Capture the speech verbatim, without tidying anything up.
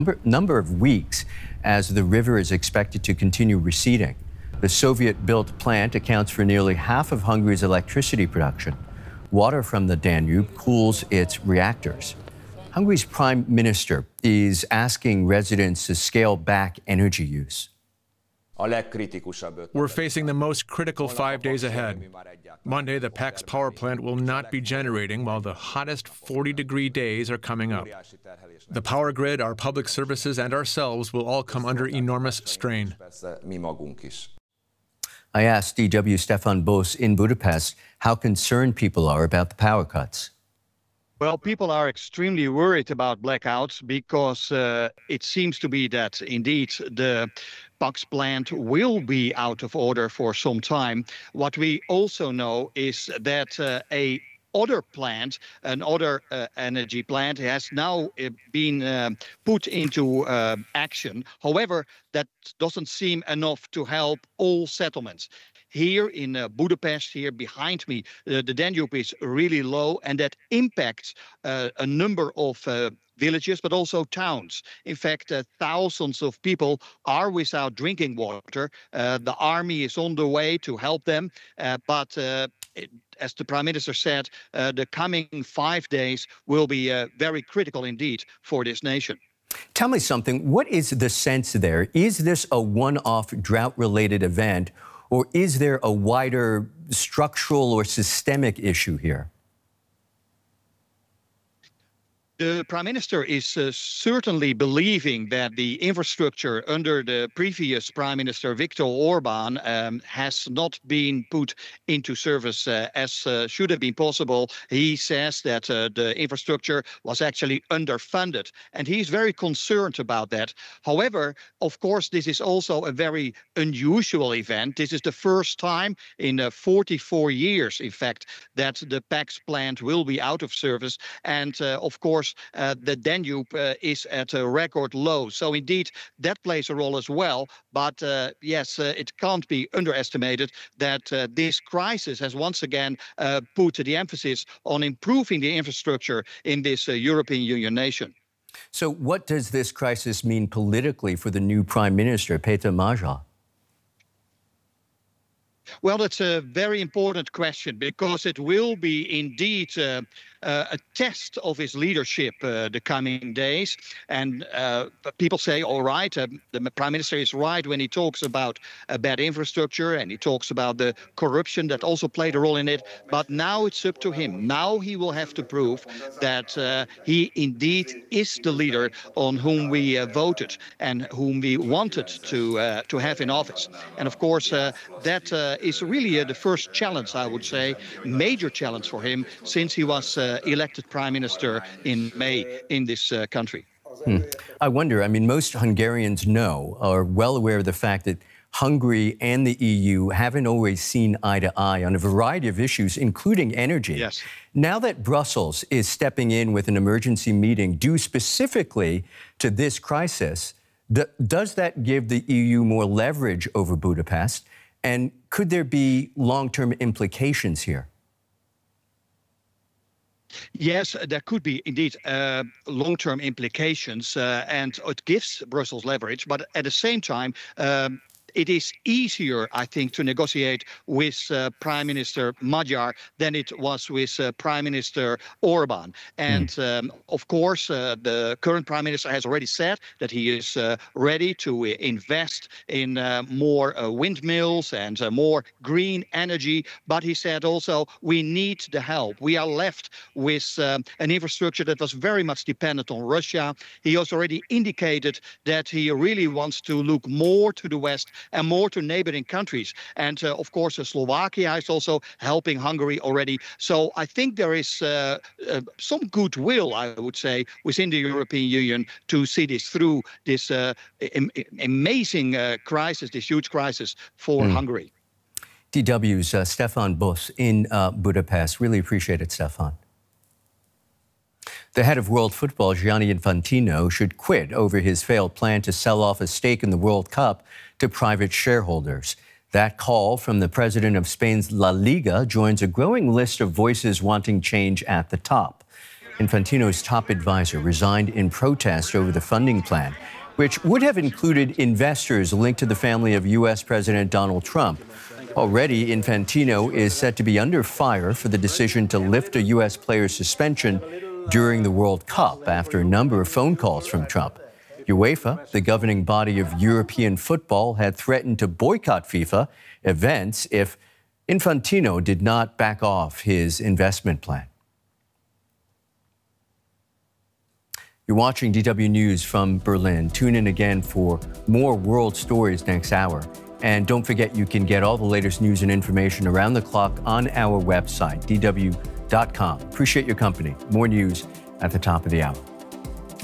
number, number of weeks as the river is expected to continue receding. The Soviet-built plant accounts for nearly half of Hungary's electricity production. Water from the Danube cools its reactors. Hungary's prime minister is asking residents to scale back energy use. We're facing the most critical five days ahead. Monday, the PAX power plant will not be generating while the hottest forty-degree days are coming up. The power grid, our public services, and ourselves will all come under enormous strain. I asked D W's Stefan Bos in Budapest how concerned people are about the power cuts. Well, people are extremely worried about blackouts because uh, it seems to be that indeed the PAX plant will be out of order for some time. What we also know is that uh, a other plant, another uh, energy plant, has now uh, been uh, put into uh, action. However, that doesn't seem enough to help all settlements. Here in uh, Budapest, here behind me, uh, the Danube is really low, and that impacts uh, a number of uh, villages, but also towns. In fact, uh, thousands of people are without drinking water. Uh, the army is on the way to help them, uh, but uh, it, as the Prime Minister said, uh, the coming five days will be uh, very critical indeed for this nation. Tell me something. What is the sense there? Is this a one-off drought-related event, or is there a wider structural or systemic issue here? The Prime Minister is uh, certainly believing that the infrastructure under the previous Prime Minister, Viktor Orban, um, has not been put into service uh, as uh, should have been possible. He says that uh, the infrastructure was actually underfunded, and he's very concerned about that. However, of course, this is also a very unusual event. This is the first time in uh, forty-four years, in fact, that the PAX plant will be out of service. And uh, of course, Uh, the Danube uh, is at a record low. So indeed, that plays a role as well. But uh, yes, uh, it can't be underestimated that uh, this crisis has once again uh, put the emphasis on improving the infrastructure in this uh, European Union nation. So what does this crisis mean politically for the new Prime Minister, Péter Magyar? Well, that's a very important question because it will be indeed uh, uh, a test of his leadership uh, the coming days. And uh, people say, all right, uh, the Prime Minister is right when he talks about uh, bad infrastructure and he talks about the corruption that also played a role in it. But now it's up to him. Now he will have to prove that uh, he indeed is the leader on whom we uh, voted and whom we wanted to uh, to have in office. And of course, uh, that uh, is really uh, the first challenge, I would say, major challenge for him since he was uh, elected Prime Minister in May in this uh, country. Hmm. I wonder, I mean, most Hungarians know, are well aware of the fact that Hungary and the E U haven't always seen eye to eye on a variety of issues, including energy. Yes. Now that Brussels is stepping in with an emergency meeting due specifically to this crisis, does that give the E U more leverage over Budapest? And could there be long-term implications here? Yes, there could be indeed uh, long-term implications, uh, and it gives Brussels leverage. But at the same time, um, it is easier, I think, to negotiate with uh, Prime Minister Magyar than it was with uh, Prime Minister Orban. And mm. um, of course, uh, the current Prime Minister has already said that he is uh, ready to invest in uh, more uh, windmills and uh, more green energy. But he said also, we need the help. We are left with um, an infrastructure that was very much dependent on Russia. He has already indicated that he really wants to look more to the West and more to neighboring countries. And uh, of course, uh, Slovakia is also helping Hungary already. So I think there is uh, uh, some goodwill, I would say, within the European Union to see this through this uh, am amazing uh, crisis, this huge crisis for mm. Hungary. D W's uh, Stefan Bos in uh, Budapest. Really appreciate it, Stefan. The head of World Football, Gianni Infantino, should quit over his failed plan to sell off a stake in the World Cup to private shareholders. That call from the president of Spain's La Liga joins a growing list of voices wanting change at the top. Infantino's top advisor resigned in protest over the funding plan, which would have included investors linked to the family of U S President Donald Trump. Already, Infantino is set to be under fire for the decision to lift a U S player's suspension during the World Cup after a number of phone calls from Trump. UEFA, the governing body of European football, had threatened to boycott FIFA events if Infantino did not back off his investment plan. You're watching D W News from Berlin. Tune in again for more world stories next hour. And don't forget, you can get all the latest news and information around the clock on our website, D W dot com. Appreciate your company. More news at the top of the hour.